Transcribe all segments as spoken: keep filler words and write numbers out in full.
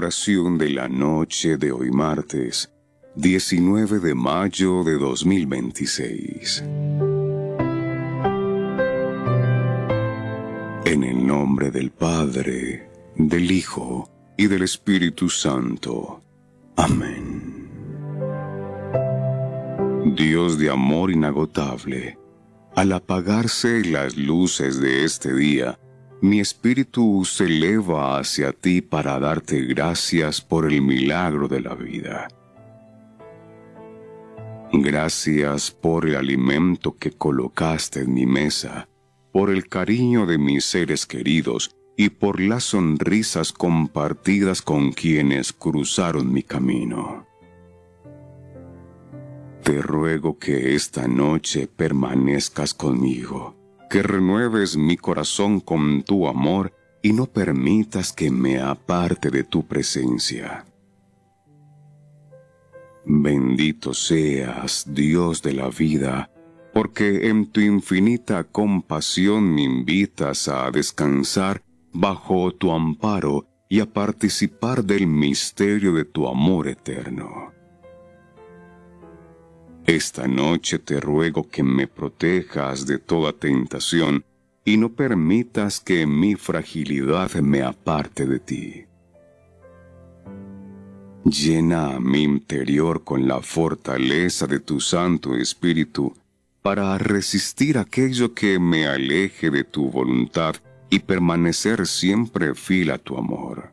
oración de la noche de hoy martes, diecinueve de mayo de dos mil veintiséis. En el nombre del Padre, del Hijo y del Espíritu Santo. Amén. Dios de amor inagotable, al apagarse las luces de este día, mi espíritu se eleva hacia ti para darte gracias por el milagro de la vida. Gracias por el alimento que colocaste en mi mesa, por el cariño de mis seres queridos y por las sonrisas compartidas con quienes cruzaron mi camino. Te ruego que esta noche permanezcas conmigo, que renueves mi corazón con tu amor y no permitas que me aparte de tu presencia. Bendito seas, Dios de la vida, porque en tu infinita compasión me invitas a descansar bajo tu amparo y a participar del misterio de tu amor eterno. Esta noche te ruego que me protejas de toda tentación y no permitas que mi fragilidad me aparte de ti. Llena mi interior con la fortaleza de tu Santo Espíritu para resistir aquello que me aleje de tu voluntad y permanecer siempre fiel a tu amor.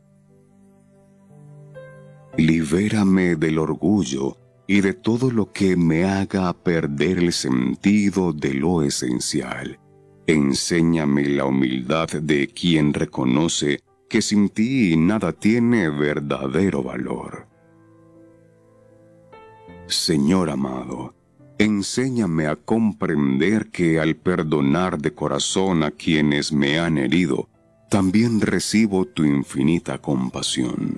Libérame del orgullo y de todo lo que me haga perder el sentido de lo esencial. Enséñame la humildad de quien reconoce que sin ti nada tiene verdadero valor. Señor amado, enséñame a comprender que al perdonar de corazón a quienes me han herido, también recibo tu infinita compasión.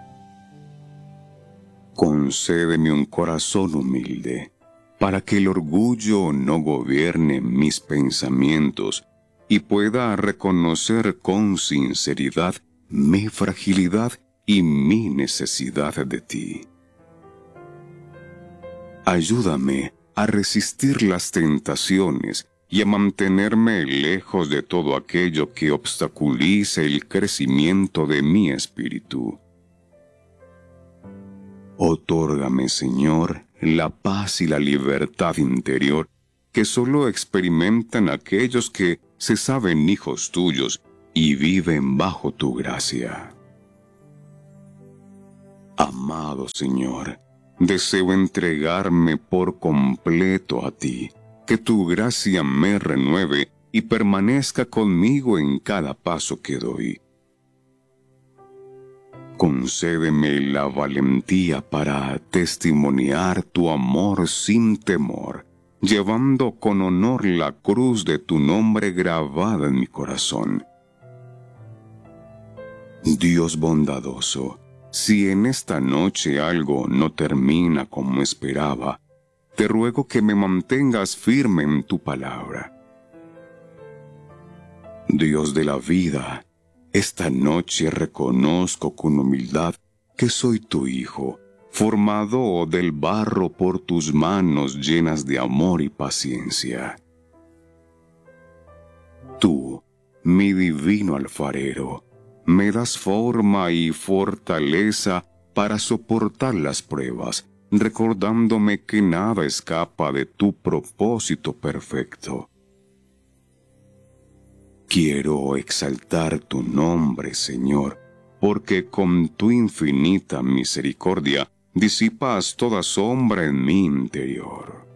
Concédeme un corazón humilde, para que el orgullo no gobierne mis pensamientos y pueda reconocer con sinceridad mi fragilidad y mi necesidad de ti. Ayúdame a resistir las tentaciones y a mantenerme lejos de todo aquello que obstaculice el crecimiento de mi espíritu. Otórgame, Señor, la paz y la libertad interior que solo experimentan aquellos que se saben hijos tuyos y viven bajo tu gracia. Amado Señor, deseo entregarme por completo a ti, que tu gracia me renueve y permanezca conmigo en cada paso que doy. Concédeme la valentía para testimoniar tu amor sin temor, llevando con honor la cruz de tu nombre grabada en mi corazón. Dios bondadoso, si en esta noche algo no termina como esperaba, te ruego que me mantengas firme en tu palabra. Dios de la vida, esta noche reconozco con humildad que soy tu hijo, formado del barro por tus manos llenas de amor y paciencia. Tú, mi divino alfarero, me das forma y fortaleza para soportar las pruebas, recordándome que nada escapa de tu propósito perfecto. Quiero exaltar tu nombre, Señor, porque con tu infinita misericordia disipas toda sombra en mi interior.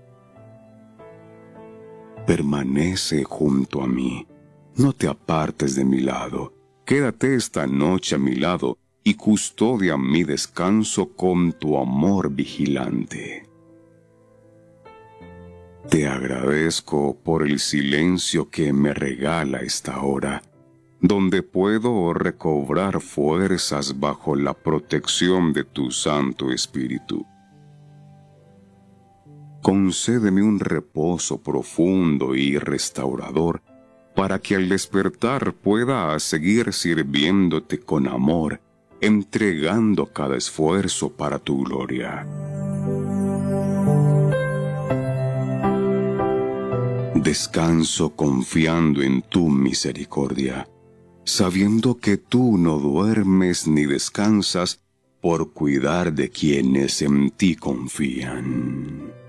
Permanece junto a mí, no te apartes de mi lado, quédate esta noche a mi lado y custodia mi descanso con tu amor vigilante. Te agradezco por el silencio que me regala esta hora, donde puedo recobrar fuerzas bajo la protección de tu Santo Espíritu. Concédeme un reposo profundo y restaurador, para que al despertar pueda seguir sirviéndote con amor entregando cada esfuerzo para tu gloria. Descanso confiando en tu misericordia, sabiendo que tú no duermes ni descansas por cuidar de quienes en ti confían.